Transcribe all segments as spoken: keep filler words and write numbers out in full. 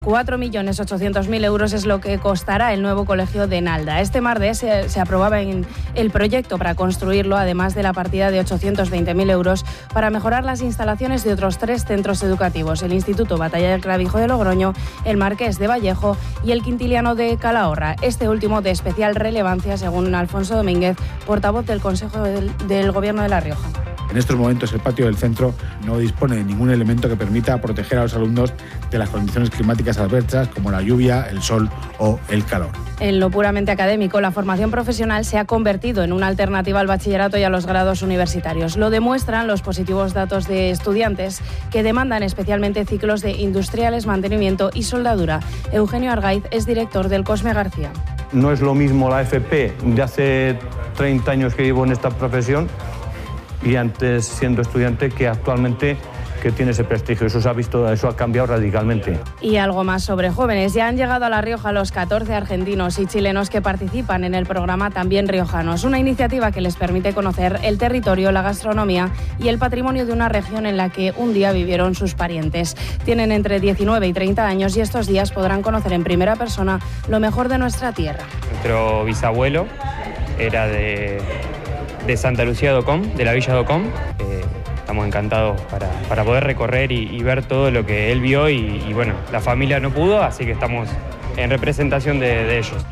cuatro millones ochocientos mil euros es lo que costará el nuevo colegio de Nalda. Este martes se, se aprobaba en el proyecto para construirlo, además de la partida de ochocientos veinte mil euros para mejorar las instalaciones de otros tres centros educativos: el Instituto Batalla del Clavijo de Logroño, el Marqués de Vallejo y el Quintiliano de Calahorra. Este último de especial relevancia, según Alfonso Domínguez, portavoz del Consejo del, del Gobierno de La Rioja. En estos momentos el patio del centro no dispone de ningún elemento que permita proteger a los alumnos de las condiciones climáticas adversas como la lluvia, el sol o el calor. En lo puramente académico, la formación profesional se ha convertido en una alternativa al bachillerato y a los grados universitarios. Lo demuestran los positivos datos de estudiantes que demandan especialmente ciclos de industriales, mantenimiento y soldadura. Eugenio Argaiz es director del Cosme García. No es lo mismo la F P de hace treinta años que llevo en esta profesión y antes siendo estudiante que actualmente que tiene ese prestigio. Eso se ha visto, eso ha cambiado radicalmente. Y algo más sobre jóvenes. Ya han llegado a La Rioja los catorce argentinos y chilenos que participan en el programa También Riojanos, una iniciativa que les permite conocer el territorio, la gastronomía y el patrimonio de una región en la que un día vivieron sus parientes. Tienen entre diecinueve y treinta años y estos días podrán conocer en primera persona lo mejor de nuestra tierra. Nuestro bisabuelo era de, de Santa Lucía de Ocom, de la Villa de Ocom. Eh, Estamos encantados para, para poder recorrer y, y ver todo lo que él vio y, y bueno, la familia no pudo, así que estamos en representación de, de ellos.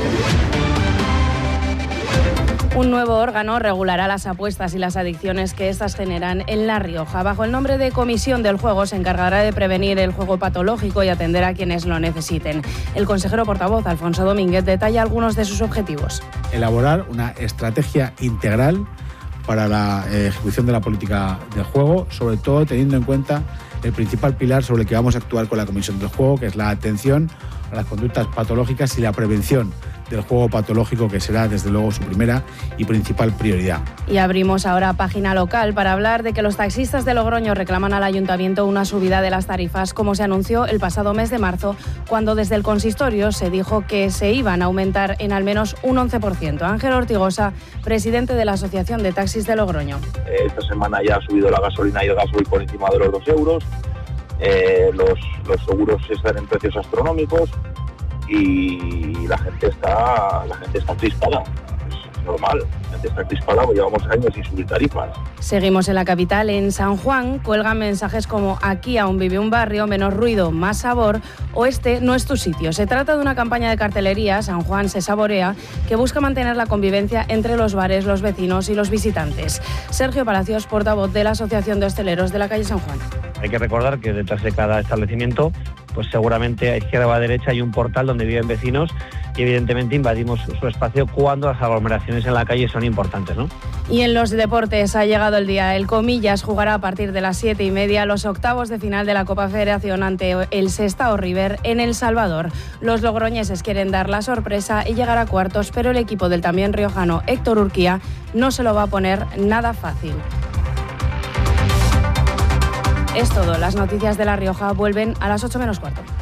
Un nuevo órgano regulará las apuestas y las adicciones que éstas generan en La Rioja. Bajo el nombre de Comisión del Juego se encargará de prevenir el juego patológico y atender a quienes lo necesiten. El consejero portavoz, Alfonso Domínguez, detalla algunos de sus objetivos. Elaborar una estrategia integral para la eh, ejecución de la política del juego, sobre todo teniendo en cuenta el principal pilar sobre el que vamos a actuar con la Comisión del Juego, que es la atención a las conductas patológicas y la prevención del juego patológico, que será desde luego su primera y principal prioridad. Y abrimos ahora página local para hablar de que los taxistas de Logroño reclaman al Ayuntamiento una subida de las tarifas, como se anunció el pasado mes de marzo, cuando desde el consistorio se dijo que se iban a aumentar en al menos un once por ciento. Ángel Ortigosa, presidente de la Asociación de Taxis de Logroño. Esta semana ya ha subido la gasolina y el gasoil por encima de los dos euros. Eh, los, los seguros están en precios astronómicos y la gente está la gente está crispada. Es normal, la gente está crispada porque llevamos años sin subir tarifas. Seguimos en la capital. En San Juan cuelgan mensajes como: aquí aún vive un barrio, menos ruido, más sabor, o este no es tu sitio. Se trata de una campaña de cartelería, San Juan se saborea, que busca mantener la convivencia entre los bares, los vecinos y los visitantes. Sergio Palacios, portavoz de la Asociación de Hosteleros de la calle San Juan. Hay que recordar que detrás de cada establecimiento, pues seguramente a izquierda o a derecha hay un portal donde viven vecinos y evidentemente invadimos su, su espacio cuando las aglomeraciones en la calle son importantes, ¿no? Y en los deportes ha llegado el día. El Comillas jugará a partir de las siete y media los octavos de final de la Copa Federación ante el Sestao River en El Salvador. Los logroñeses quieren dar la sorpresa y llegar a cuartos, pero el equipo del también riojano Héctor Urquía no se lo va a poner nada fácil. Es todo. Las noticias de La Rioja vuelven a las ocho menos cuarto.